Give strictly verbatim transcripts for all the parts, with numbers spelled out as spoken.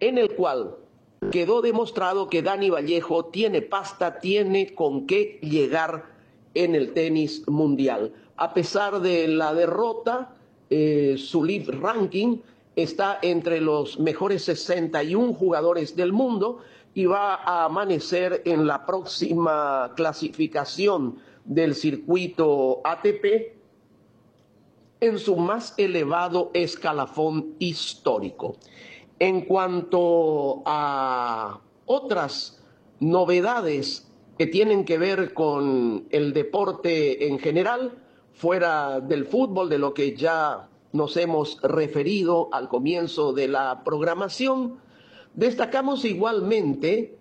en el cual quedó demostrado que Dani Vallejo tiene pasta, tiene con qué llegar en el tenis mundial. A pesar de la derrota, eh, su live ranking está entre los mejores sesenta y uno jugadores del mundo y va a amanecer en la próxima clasificación del circuito A T P en su más elevado escalafón histórico. En cuanto a otras novedades que tienen que ver con el deporte en general, fuera del fútbol, de lo que ya nos hemos referido al comienzo de la programación, destacamos igualmente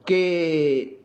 que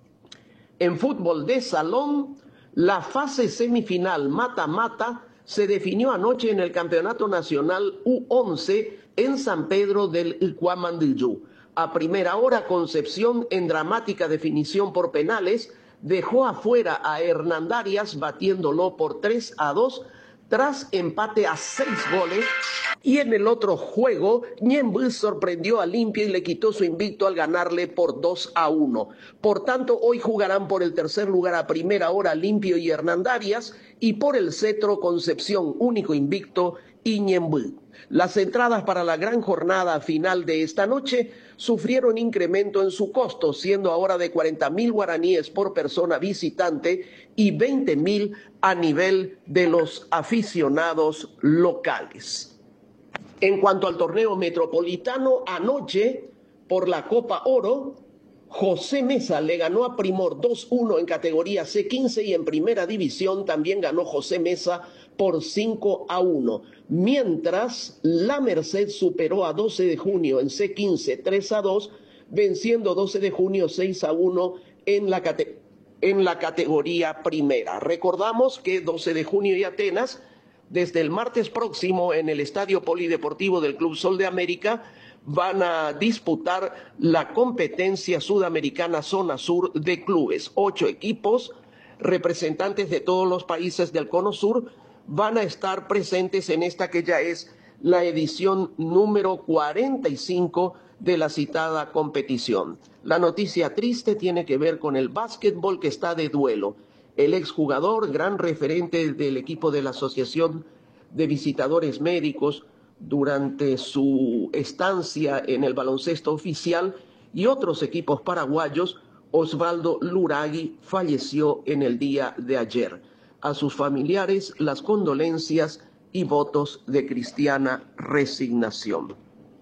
en fútbol de salón, la fase semifinal mata-mata se definió anoche en el Campeonato Nacional U once en San Pedro del Icuamandillú. A primera hora, Concepción, en dramática definición por penales, dejó afuera a Hernandarias batiéndolo por tres a dos tras empate a seis goles. Y en el otro juego, Ñemby sorprendió a Limpia y le quitó su invicto al ganarle por dos a uno. Por tanto, hoy jugarán por el tercer lugar a primera hora Limpio y Hernandarias y por el cetro Concepción, único invicto, y Ñemby. Las entradas para la gran jornada final de esta noche sufrieron incremento en su costo, siendo ahora de cuarenta mil guaraníes por persona visitante y veinte mil a nivel de los aficionados locales. En cuanto al torneo metropolitano, anoche, por la Copa Oro, José Mesa le ganó a Primor dos uno en categoría C quince y en primera división también ganó José Mesa por cinco a uno. Mientras, La Merced superó a doce de junio en C quince tres a dos, venciendo doce de junio seis a uno en la, cate en la categoría primera. Recordamos que doce de junio y Atenas, desde el martes próximo en el Estadio Polideportivo del Club Sol de América, van a disputar la competencia sudamericana Zona Sur de clubes. Ocho equipos, representantes de todos los países del Cono Sur, van a estar presentes en esta que ya es la edición número cuarenta y cinco de la citada competición. La noticia triste tiene que ver con el básquetbol, que está de duelo. El exjugador, gran referente del equipo de la Asociación de Visitadores Médicos durante su estancia en el baloncesto oficial y otros equipos paraguayos, Osvaldo Luragui, falleció en el día de ayer. A sus familiares, las condolencias y votos de cristiana resignación.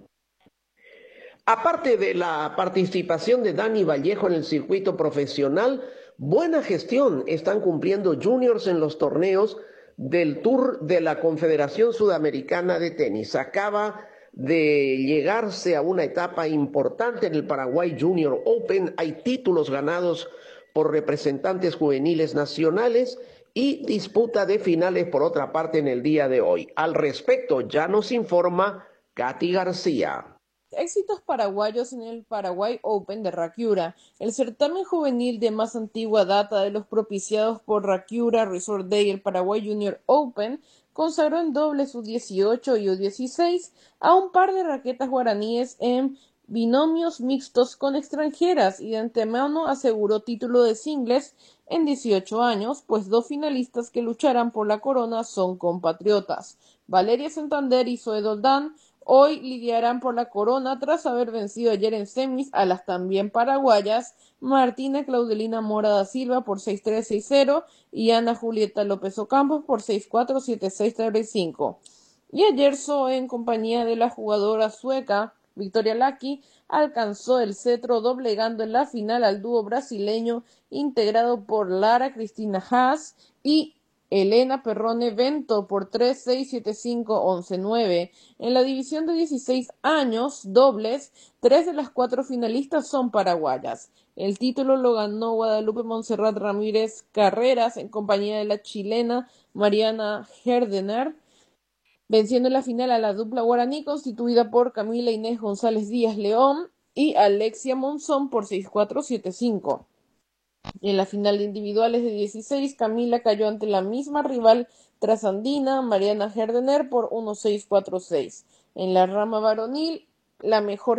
Aparte de la participación de Dani Vallejo en el circuito profesional, buena gestión están cumpliendo juniors en los torneos del Tour de la Confederación Sudamericana de Tenis. Acaba de llegarse a una etapa importante en el Paraguay Junior Open. Hay títulos ganados por representantes juveniles nacionales y disputa de finales por otra parte en el día de hoy. Al respecto, ya nos informa Katy García. Éxitos paraguayos en el Paraguay Open de Rakiura, el certamen juvenil de más antigua data de los propiciados por Rakiura Resort Day, el Paraguay Junior Open, consagró en dobles U dieciocho y U dieciséis a un par de raquetas guaraníes en binomios mixtos con extranjeras y de antemano aseguró título de singles en dieciocho años, pues dos finalistas que lucharán por la corona son compatriotas. Valeria Santander y Zoe Doldán hoy lidiarán por la corona tras haber vencido ayer en semis a las también paraguayas Martina Claudelina Mora da Silva por seis tres seis cero y Ana Julieta López Ocampos por seis cuatro siete seis tres cinco. Y ayer Zoe, en compañía de la jugadora sueca Victoria Lucky, alcanzó el cetro doblegando en la final al dúo brasileño integrado por Lara Cristina Haas y Elena Perrone Vento por tres seis siete cinco once nueve. En la división de dieciséis años dobles, tres de las cuatro finalistas son paraguayas. El título lo ganó Guadalupe Montserrat Ramírez Carreras en compañía de la chilena Mariana Herdener, venciendo en la final a la dupla guaraní constituida por Camila Inés González Díaz León y Alexia Monzón por seis cuatro siete cinco. En la final de individuales de dieciséis, Camila cayó ante la misma rival trasandina, Mariana Herdener, por uno seis cuatro seis. En la rama varonil, la mejor